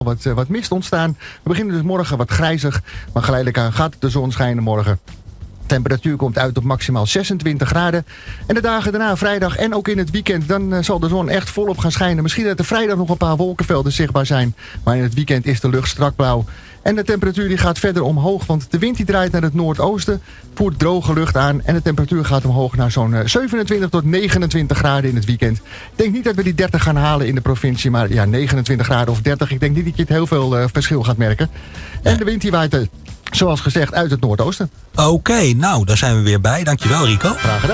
wat mist ontstaan. We beginnen dus morgen wat grijzig, maar geleidelijk aan gaat de zon schijnen morgen. De temperatuur komt uit op maximaal 26 graden. En de dagen daarna, vrijdag en ook in het weekend, dan zal de zon echt volop gaan schijnen. Misschien dat er vrijdag nog een paar wolkenvelden zichtbaar zijn. Maar in het weekend is de lucht strak blauw. En de temperatuur die gaat verder omhoog, want de wind die draait naar het noordoosten, voert droge lucht aan. En de temperatuur gaat omhoog naar zo'n 27 tot 29 graden in het weekend. Ik denk niet dat we die 30 gaan halen in de provincie, maar ja, 29 graden of 30. Ik denk niet dat je het heel veel verschil gaat merken. En de wind die waait, zoals gezegd, uit het noordoosten. Oké, nou, daar zijn we weer bij. Dankjewel, Rico. Graag gedaan.